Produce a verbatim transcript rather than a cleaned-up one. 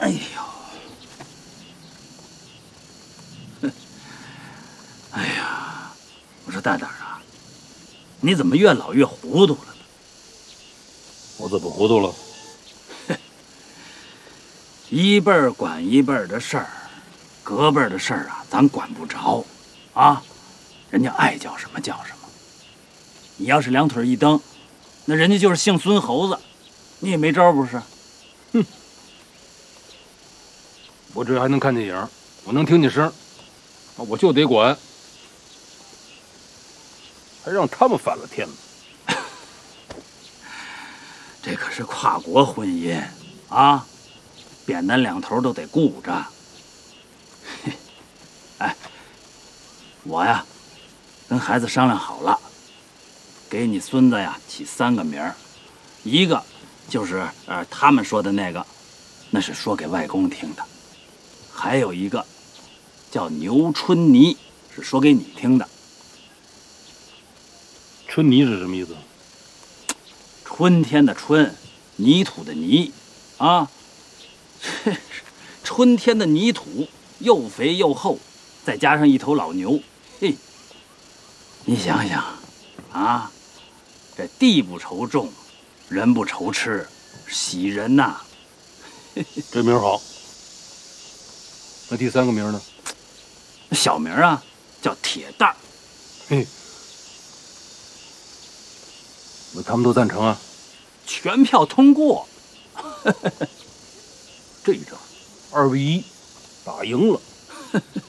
哎呦，哼，哎呀，我说大胆啊，你怎么越老越糊涂了呢？ 我怎么糊涂了？ 一辈儿管一辈儿的事儿，隔辈儿的事儿啊，咱管不着，啊，人家爱叫什么叫什么。你要是两腿一蹬，那人家就是姓孙猴子，你也没招不是？ 哼，我这还能看见影，我能听见声，我就得管，还让他们反了天了。 这可是跨国婚姻啊！扁担两头都得顾着。哎，我呀，跟孩子商量好了，给你孙子呀起三个名儿，一个就是呃他们说的那个，那是说给外公听的；还有一个叫牛春泥，是说给你听的。 春泥是什么意思？ 春天的春，泥土的泥，啊。春天的泥土又肥又厚，再加上一头老牛，嘿，你想想，啊，这地不愁种，人不愁吃，喜人呐！ 这名好。那第三个名呢？ 小名啊，叫铁蛋儿。 嘿，那他们都赞成啊？ 全票通过。 这一仗，二比一，打赢了。